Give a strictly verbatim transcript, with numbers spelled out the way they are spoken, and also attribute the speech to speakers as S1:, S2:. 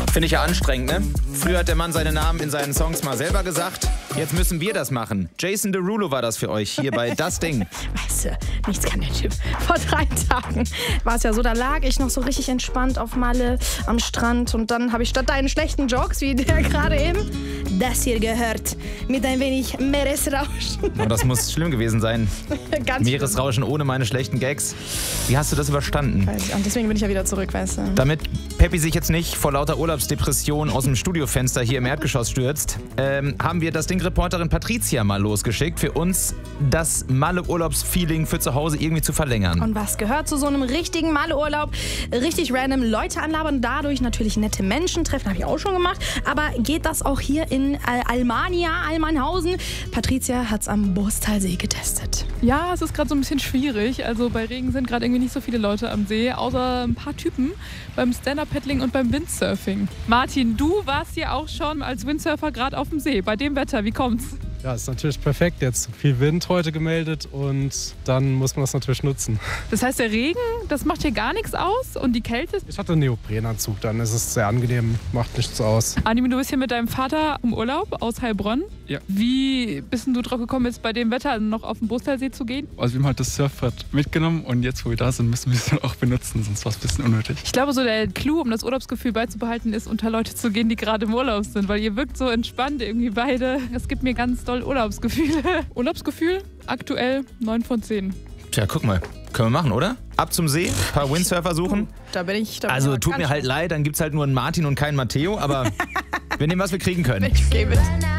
S1: Finde ich ja anstrengend, ne? Früher hat der Mann seinen Namen in seinen Songs mal selber gesagt. Jetzt müssen wir das machen. Jason Derulo war das für euch hier bei Das Ding.
S2: Weißt du, nichts kann der Typ. Vor drei Tagen war es ja so, da lag ich noch so richtig entspannt auf Malle am Strand und dann habe ich statt deinen schlechten Jokes, wie der gerade eben, das hier gehört. Mit ein wenig Meeresrauschen.
S1: Oh, das muss schlimm gewesen sein.
S2: Ganz
S1: Meeresrauschen ohne meine schlechten Gags. Wie hast du das überstanden?
S2: schlimm. Und deswegen bin ich ja wieder zurück, weißt du.
S1: Damit Peppi sich jetzt nicht vor lauter Urlaubsdepression aus dem Studiofenster hier im Erdgeschoss stürzt, ähm, haben wir das Ding-Reporterin Patricia mal losgeschickt, für uns das Malle-Urlaubsfeeling für zu Hause irgendwie zu verlängern.
S2: Und was gehört zu so einem richtigen Malle-Urlaub? Richtig random Leute anlabern, dadurch natürlich nette Menschen treffen, habe ich auch schon gemacht. Aber geht das auch hier in Al Almania, Almanhausen? Patricia hat es am Borstalsee getestet.
S3: Ja, es ist gerade so ein bisschen schwierig. Also bei Regen sind gerade irgendwie nicht so viele Leute am See, außer ein paar Typen beim Stand-Up-Paddling und beim Windsurfing. Martin, du warst hier auch schon als Windsurfer gerade auf dem See. Bei dem Wetter, wie kommt's?
S4: Ja, ist natürlich perfekt. Jetzt viel Wind heute gemeldet und dann muss man das natürlich nutzen.
S3: Das heißt, der Regen, das macht hier gar nichts aus und die Kälte?
S4: Ich hatte einen Neoprenanzug, dann ist es sehr angenehm, macht nichts aus.
S3: Anime, du bist hier mit deinem Vater im Urlaub aus Heilbronn.
S5: Ja.
S3: Wie bist denn du drauf gekommen, jetzt bei dem Wetter noch auf den Borstalsee zu gehen?
S5: Also wir haben halt das Surfbrett mitgenommen und jetzt, wo wir da sind, müssen wir es dann auch benutzen, sonst war es ein bisschen unnötig.
S3: Ich glaube, so der Clou, um das Urlaubsgefühl beizubehalten, ist, unter Leute zu gehen, die gerade im Urlaub sind, weil ihr wirkt so entspannt irgendwie beide. Es gibt mir ganz doll Urlaubsgefühle. Urlaubsgefühl? Aktuell neun von zehn.
S1: Tja, guck mal. Können wir machen, oder? Ab zum See, ein paar Windsurfer suchen.
S2: Da bin ich. Da bin
S1: Also
S2: ich
S1: tut mir halt leid, dann gibt's halt nur einen Martin und keinen Matteo, aber wir nehmen, was wir kriegen können.
S2: Ich gebe es.